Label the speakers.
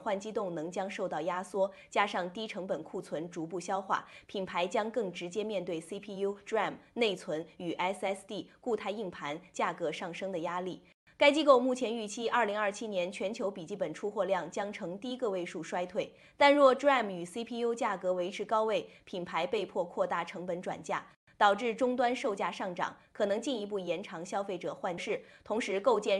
Speaker 1: 换机动能将受到压缩，加上低成本库存逐步消化，品牌将更直接面对 CPU、RAM、内存与 SSD 固态硬盘价格上升的压力。该机构目前预期，2027年全球笔记本出货量将呈低个位数衰退，但若 DRAM 与 CPU 价格维持高位，品牌被迫扩大成本转嫁，导致终端售价上涨，可能进一步延长消费者换市，同时构建